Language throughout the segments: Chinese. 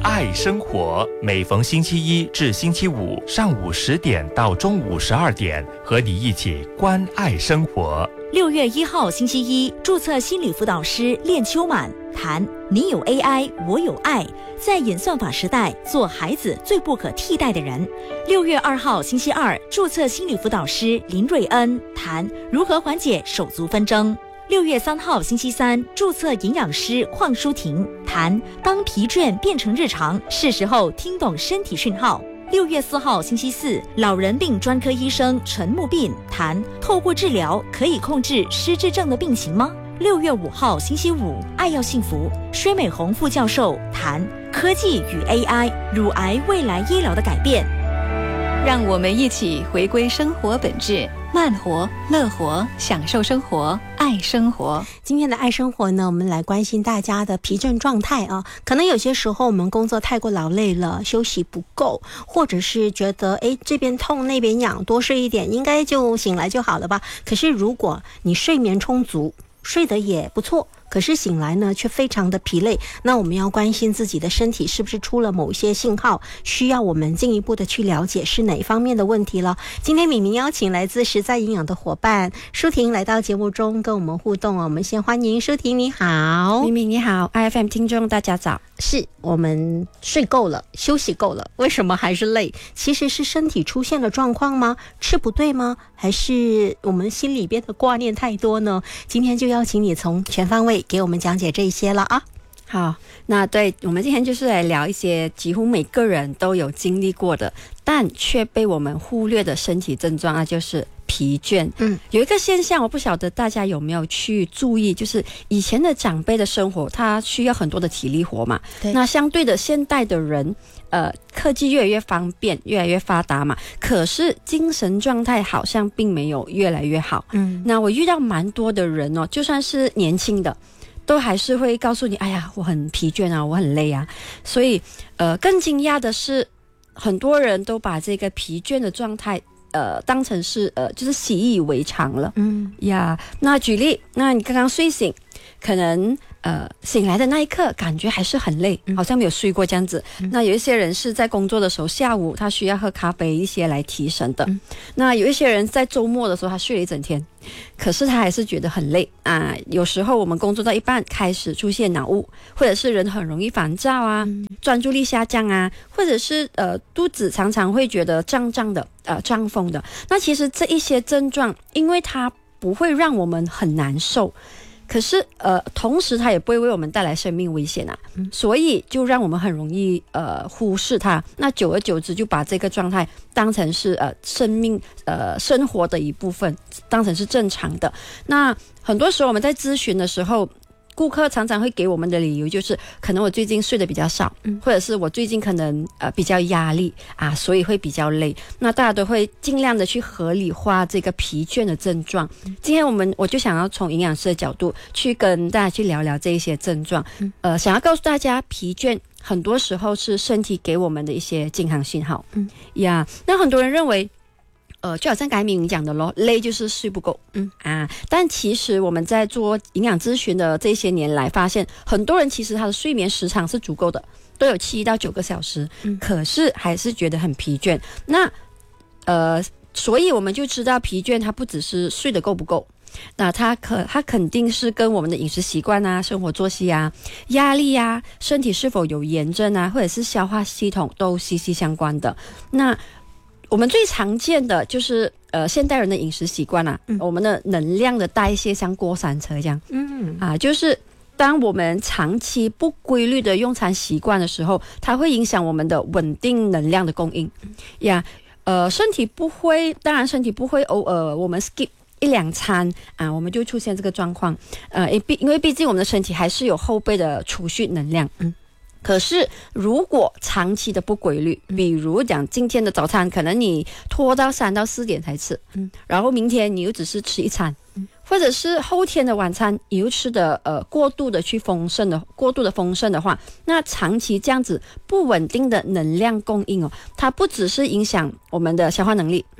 爱生活，每逢星期一至星期五上午10点到中午12点，和你一起关爱生活。 6月1号星期一，注册心理辅导师练秋满谈你有 AI， 我有爱，在演算法时代，做孩子最不可替代的人。6月2号星期二，注册心理辅导师林瑞恩谈如何缓解手足纷争。6月3号星期三，注册营养师邝淑婷谈当疲倦变成日常，是时候听懂身体讯号。6月4号星期四，老人病专科医生陈木斌谈透过治疗可以控制失智症的病情吗？6月5号星期五，爱要幸福，薛美红副教授谈科技与 AI 乳癌未来医疗的改变。 让我们一起回归生活本质，慢活、乐活，享受生活，爱生活。 今天的爱生活呢，我们来关心大家的疲倦状态啊。可能有些时候我们工作太过劳累了，休息不够，或者是觉得这边痛那边痒，多睡一点应该就醒来就好了吧。可是如果你睡眠充足，睡得也不错，可是醒来呢却非常的疲累，那我们要关心自己的身体是不是出了某些信号，需要我们进一步的去了解是哪方面的问题了。今天敏明邀请来自实在营养的伙伴舒婷来到节目中跟我们互动，我们先欢迎舒婷。你好。 明明你好， IFM 听众大家早。 是我们睡够了，休息够了，为什么还是累？其实是身体出现了状况吗？吃不对吗？还是我们心里边的挂念太多呢？今天就邀请你从全方位给我们讲解这些了啊。 好，那对，我们今天就是来聊一些几乎每个人都有经历过的，但却被我们忽略的身体症状，那就是疲倦。有一个现象，我不晓得大家有没有去注意，就是以前的长辈的生活，他需要很多的体力活嘛。那相对的，现代的人，科技越来越方便，越来越发达嘛，可是精神状态好像并没有越来越好。那我遇到蛮多的人哦，就算是年轻的，都还是会告诉你，哎呀，我很疲倦啊，我很累啊。所以，更惊讶的是，很多人都把这个疲倦的状态，当成是就是习以为常了。那举例，那你刚刚睡醒，可能醒来的那一刻感觉还是很累，好像没有睡过这样子。那有一些人是在工作的时候，下午他需要喝咖啡一些来提神的。那有一些人在周末的时候他睡了一整天，可是他还是觉得很累啊。有时候我们工作到一半开始出现脑雾，或者是人很容易烦躁啊，专注力下降啊，或者是肚子常常会觉得胀胀的，胀风的。那其实这一些症状，因为它不会让我们很难受，可是同时它也不会为我们带来生命危险啊，所以就让我们很容易忽视它。那久而久之就把这个状态当成是生活的一部分，当成是正常的。那很多时候我们在咨询的时候，顾客常常会给我们的理由就是可能我最近睡得比较少，或者是我最近可能比较压力啊，所以会比较累。那大家都会尽量的去合理化这个疲倦的症状。今天我就想要从营养师的角度去跟大家去聊聊这一些症状，想要告诉大家疲倦很多时候是身体给我们的一些健康信号。那很多人认为就好像刚才明明讲的咯，累就是睡不够。但其实我们在做营养咨询的这些年来，发现很多人其实他的睡眠时长是足够的，都有7到9个小时，可是还是觉得很疲倦。那所以我们就知道疲倦它不只是睡得够不够，那它肯定是跟我们的饮食习惯啊、生活作息啊、压力啊、身体是否有炎症啊，或者是消化系统都息息相关的。那我们最常见的就是现代人的饮食习惯啊，我们的能量的代谢像过山车这样。就是当我们长期不规律的用餐习惯的时候，它会影响我们的稳定能量的供应。身体不会偶尔我们 skip 1-2餐啊，我们就出现这个状况。因为毕竟我们的身体还是有后备的储蓄能量。可是如果长期的不规律，比如讲今天的早餐可能你拖到3到4点才吃，然后明天你又只是吃1餐，或者是后天的晚餐你又吃的过度的丰盛的话，那长期这样子不稳定的能量供应它不只是影响我们的消化能力，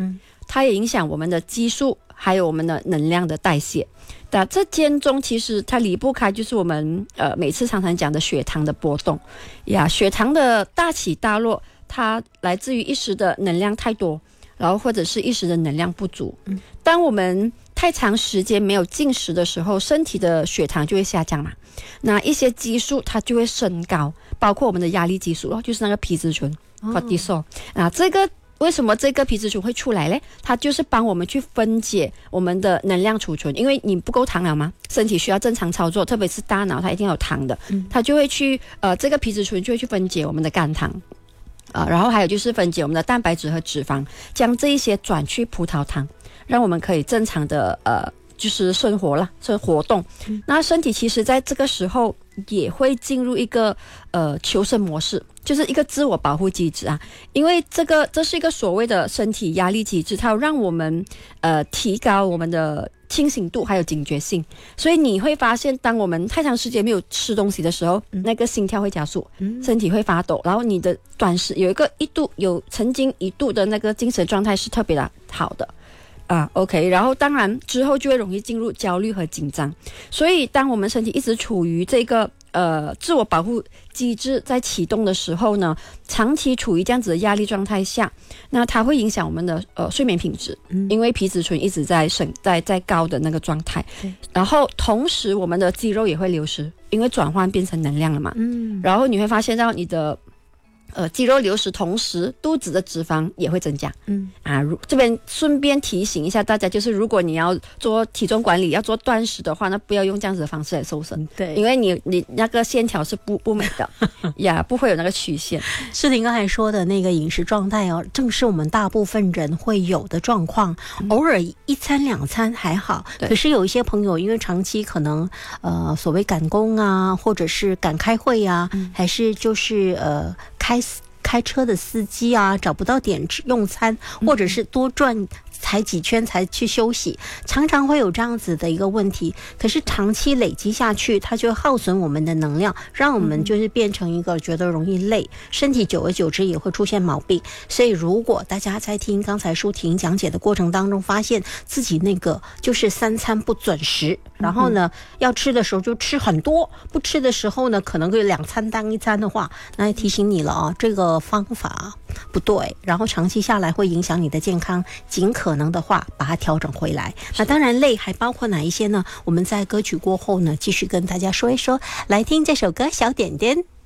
它也影响我们的激素，还有我们的能量的代谢。那这间中其实它离不开就是我们每次常常讲的血糖的波动呀，血糖的大起大落，它来自于一时的能量太多，然后或者是一时的能量不足。当我们太长时间没有进食的时候，身体的血糖就会下降嘛，那一些激素它就会升高，包括我们的压力激素，就是那个皮质醇 cortisol。这个为什么这个皮质醇会出来呢？它就是帮我们去分解我们的能量储存，因为你不够糖了嘛，身体需要正常操作，特别是大脑它一定要有糖的，它就会去这个皮质醇就会去分解我们的肝糖然后还有就是分解我们的蛋白质和脂肪，将这一些转去葡萄糖，让我们可以正常的就是生活动。那身体其实在这个时候也会进入一个求生模式，就是一个自我保护机制因为这是一个所谓的身体压力机制，它让我们提高我们的清醒度还有警觉性。所以你会发现，当我们太长时间没有吃东西的时候，那个心跳会加速，身体会发抖，然后你的短时有曾经一度的那个精神状态是特别的好的OK， 然后当然之后就会容易进入焦虑和紧张。所以当我们身体一直处于这个自我保护机制在启动的时候呢，长期处于这样子的压力状态下，那它会影响我们的睡眠品质，因为皮质醇一直在高的那个状态，然后同时我们的肌肉也会流失，因为转换变成能量了嘛，然后你会发现到你的肌肉流失，同时肚子的脂肪也会增加。这边顺便提醒一下大家，就是如果你要做体重管理，要做断食的话，那不要用这样子的方式来瘦身，对，因为你那个线条是不美的不会有那个曲线。 诗婷刚才说的那个饮食状态正是我们大部分人会有的状况。偶尔一餐两餐还好，可是有一些朋友因为长期可能所谓赶工或者是赶开会还是就是开车的司机找不到点用餐，或者是多转才几圈才去休息，常常会有这样子的一个问题。可是长期累积下去，它就耗损我们的能量，让我们就是变成一个觉得容易累，身体久而久之也会出现毛病。所以如果大家在听刚才舒婷讲解的过程当中，发现自己那个就是3餐不准时，然后呢要吃的时候就吃很多，不吃的时候呢可能会2餐当1餐的话，那也提醒你了这个方法不对，然后长期下来会影响你的健康，尽可能的话把它调整回来。那当然累还包括哪一些呢？我们在歌曲过后呢继续跟大家说一说。来听这首歌《小点点》。